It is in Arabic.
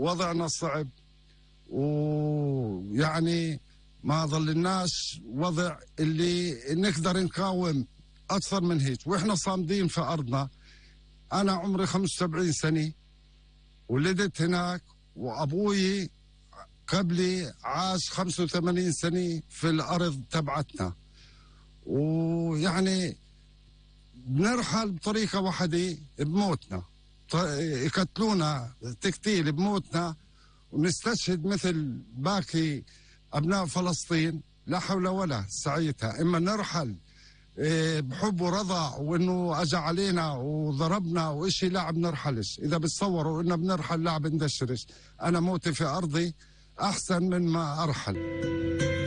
وضعنا صعب، ويعني ما ظلناش وضع اللي نقدر نقاوم أكثر من هيك، وإحنا صامدين في أرضنا. أنا عمري 75 سنة، ولدت هناك، وأبوي قبلي عاش 85 سنة في الأرض تبعتنا، ويعني بنرحل بطريقة واحدة بموتنا، يقتلونا تقتيل بموتنا، ونستشهد مثل باقي أبناء فلسطين. لا حول ولا ساعتها، إما نرحل بحب ورضا وإنه أجى علينا وضربنا وإشي، لا بنرحلش. إذا بتصوروا إنه بنرحل لا بندشرش. أنا موتي في أرضي أحسن من ما أرحل.